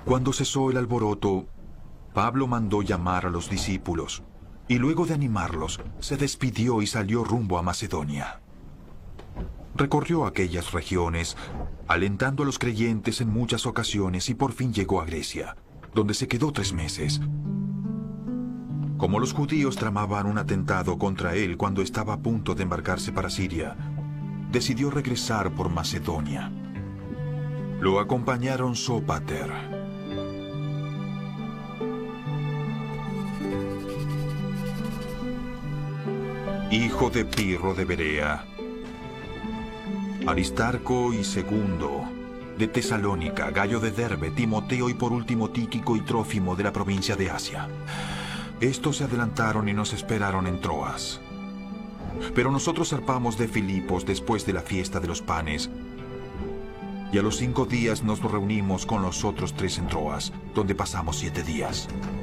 Cuando cesó el alboroto, Pablo mandó llamar a los discípulos y luego de animarlos, se despidió y salió rumbo a Macedonia. Recorrió aquellas regiones, alentando a los creyentes en muchas ocasiones y por fin llegó a Grecia, donde se quedó 3 meses. Como los judíos tramaban un atentado contra él cuando estaba a punto de embarcarse para Siria, decidió regresar por Macedonia. Lo acompañaron Sópater, hijo de Pirro de Berea, Aristarco y Segundo de Tesalónica, Gayo de Derbe, Timoteo y por último Tíquico y Trófimo de la provincia de Asia. Estos se adelantaron y nos esperaron en Troas. Pero nosotros zarpamos de Filipos después de la fiesta de los panes, y a los 5 días nos reunimos con los otros 3 en Troas, donde pasamos 7 días.